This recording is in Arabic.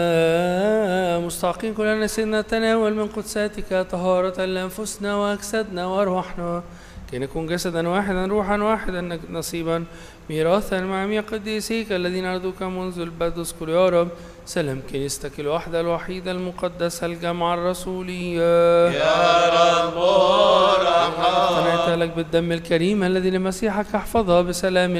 مستحقين كلنا سيدنا تناول من قدساتك طهارة لأنفسنا وأجسادنا وأرواحنا كي نكون جسدا واحدا روحا واحدا نصيبا ميراثا مع جميع قديسيك الذين أرضوك منذ البدء. اذكر يا رب سلام كنيستك الوحدة الوحيدة المقدسة الجامعة الرسولية يا رب ارحم. اقتنعت لك بالدم الكريم الذي لمسيحك احفظها بسلام